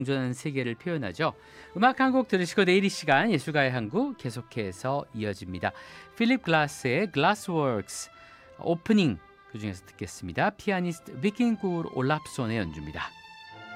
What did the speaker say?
공존하는 세계를 표현하죠. 음악 한 곡 들으시고 내일 이 시간 예술가의 한국 계속해서 이어집니다. 필립 글라스의 글라스웍스 오프닝 그중에서 듣겠습니다. 피아니스트 비킹 꿀 올랍손의 연주입니다.